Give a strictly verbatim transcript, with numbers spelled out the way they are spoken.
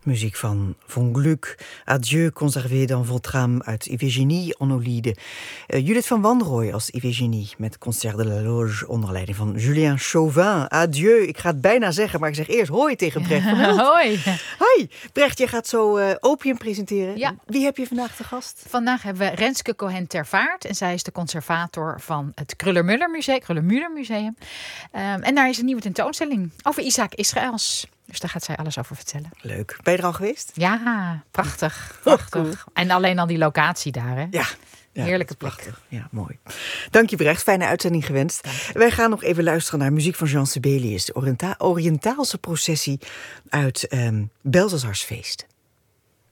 Muziek van Von Gluck, Adieu, conservé dans votre âme uit Iphigénie, Onolide. Uh, Judith van Wanrooy als Iphigénie met Concert de la Loge onder leiding van Julien Chauvin. Adieu, ik ga het bijna zeggen, maar ik zeg eerst hoi tegen Brecht van Hult. Hoi. Hoi, Brecht, jij gaat zo uh, Opium presenteren. Ja. Wie heb je vandaag te gast? Vandaag hebben we Renske Cohen-Tervaart en zij is de conservator van het Kruller-Müller Museum. Kruller-Müller Museum. Um, en daar is een nieuwe tentoonstelling over Isaac Israëls. Dus daar gaat zij alles over vertellen. Leuk. Ben je er al geweest? Ja, prachtig. prachtig. Oh, cool. En alleen al die locatie daar, hè? Ja. Ja, heerlijke plek. Prachtig. Ja, mooi. Dank je, Brecht. Fijne uitzending gewenst. Wij gaan nog even luisteren naar muziek van Jean Sibelius. De Oriënta- Oriëntaalse processie uit um, Belshazzars feest.